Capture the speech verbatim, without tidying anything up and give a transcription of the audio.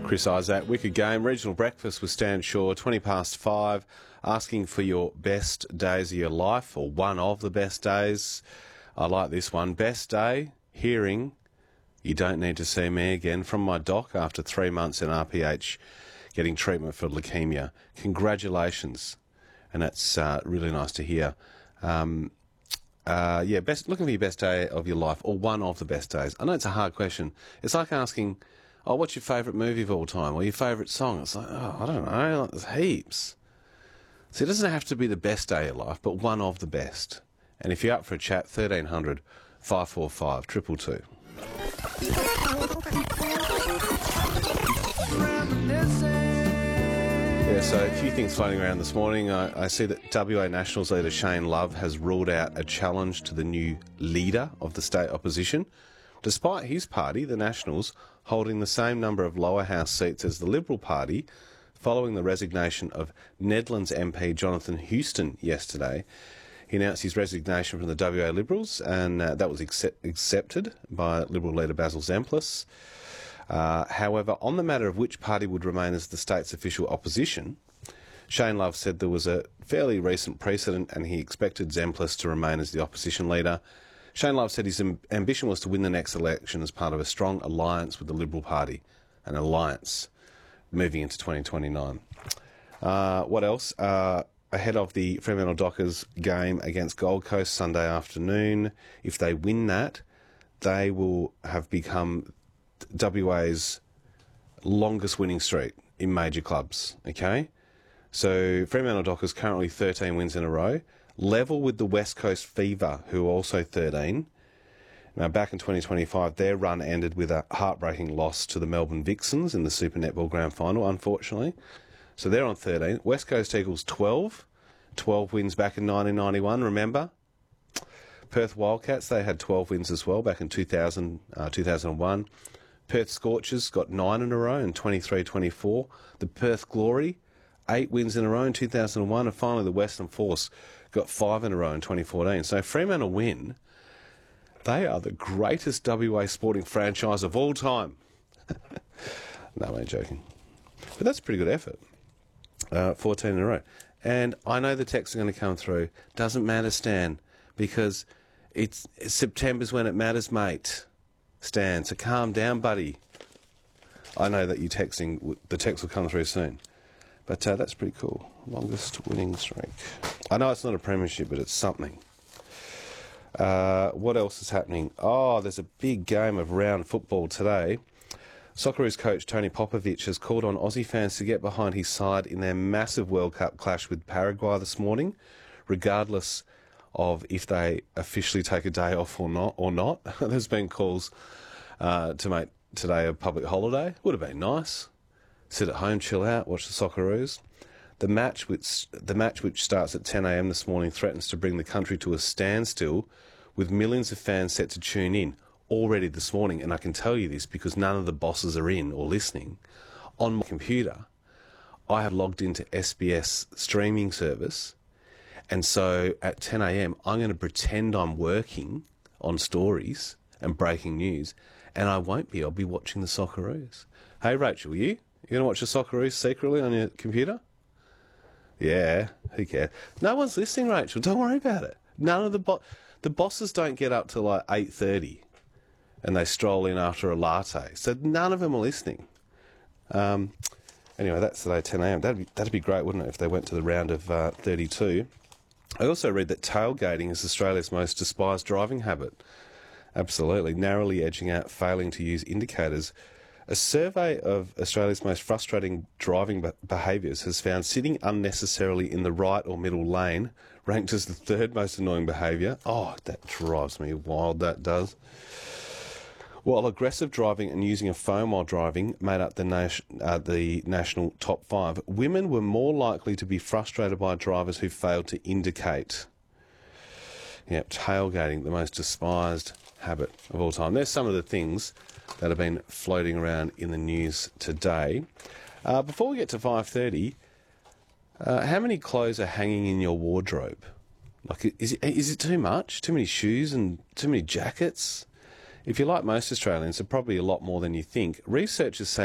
Chris Isaac, wicked game. Regional breakfast with Stan Shaw, twenty past five, asking for your best days of your life, or one of the best days. I like this one. Best day, hearing, "You don't need to see me again," from my doc after three months in R P H getting treatment for leukaemia. Congratulations. And that's uh, really nice to hear. Um, uh, yeah, best looking for your best day of your life, or one of the best days. I know it's a hard question. It's like asking, oh, what's your favourite movie of all time, or your favourite song? It's like, oh, I don't know, like, there's heaps. So it doesn't have to be the best day of your life, but one of the best. And if you're up for a chat, thirteen hundred, five four five, two two two. Yeah, so a few things floating around this morning. I, I see that W A Nationals leader Shane Love has ruled out a challenge to the new leader of the state opposition, despite his party, the Nationals, holding the same number of lower house seats as the Liberal Party, following the resignation of Nedlands M P Jonathan Houston yesterday. He announced his resignation from the W A Liberals, and uh, that was accept- accepted by Liberal leader Basil Zemplis. Uh, however, on the matter of which party would remain as the state's official opposition, Shane Love said there was a fairly recent precedent and he expected Zemplis to remain as the opposition leader. Shane Love said his amb- ambition was to win the next election as part of a strong alliance with the Liberal Party, an alliance moving into twenty twenty-nine. Uh, what else? Uh, ahead of the Fremantle Dockers game against Gold Coast Sunday afternoon, if they win that, they will have become W A's longest winning streak in major clubs, okay? So Fremantle Dockers currently thirteen wins in a row, level with the West Coast Fever, who are also thirteen. Now, back in twenty twenty-five, their run ended with a heartbreaking loss to the Melbourne Vixens in the Super Netball Grand Final, unfortunately. So they're on thirteen. West Coast Eagles, twelve. twelve wins back in nineteen ninety-one, remember? Perth Wildcats, they had twelve wins as well back in two thousand, uh, two thousand one. Perth Scorchers got nine in a row in twenty-three twenty-four. The Perth Glory, eight wins in a row in two thousand one. And finally, the Western Force got five in a row in twenty fourteen. So Fremantle win. They are the greatest W A sporting franchise of all time. No, I ain't joking. But that's a pretty good effort. Uh, fourteen in a row. And I know the texts are going to come through. Doesn't matter, Stan, because it's September's when it matters, mate. Stan, so calm down, buddy. I know that you're texting. The text will come through soon. But uh, that's pretty cool. Longest winning streak. I know it's not a premiership, but it's something. Uh, what else is happening? Oh, there's a big game of round football today. Socceroos coach Tony Popovic has called on Aussie fans to get behind his side in their massive World Cup clash with Paraguay this morning, regardless of if they officially take a day off or not. Or not. There's been calls uh, to make today a public holiday. Would have been nice. Sit at home, chill out, watch the Socceroos. The match, which the match which starts at ten a m this morning, threatens to bring the country to a standstill, with millions of fans set to tune in already this morning. And I can tell you this because none of the bosses are in or listening. On my computer, I have logged into S B S streaming service. And so at ten a m, I'm going to pretend I'm working on stories and breaking news, and I won't be. I'll be watching the Socceroos. Hey, Rachel, you? You going to watch the Socceroos secretly on your computer? Yeah, who cares? No one's listening, Rachel. Don't worry about it. None of the bo- the bosses don't get up till like eight thirty, and they stroll in after a latte. So none of them are listening. Um, anyway, that's today, ten a m. That'd be that'd be great, wouldn't it, if they went to the round of uh, thirty-two. I also read that tailgating is Australia's most despised driving habit. Absolutely, narrowly edging out failing to use indicators. A survey of Australia's most frustrating driving be- behaviours has found sitting unnecessarily in the right or middle lane ranked as the third most annoying behaviour. Oh, that drives me wild, that does. While aggressive driving and using a phone while driving made up the, nas- uh, the national top five, women were more likely to be frustrated by drivers who failed to indicate. Yep, tailgating, the most despised habit of all time. There's some of the things that have been floating around in the news today. Uh, before we get to five thirty, uh, how many clothes are hanging in your wardrobe? Like, is it, is it too much? Too many shoes and too many jackets? If you're like most Australians, it's probably a lot more than you think. Researchers say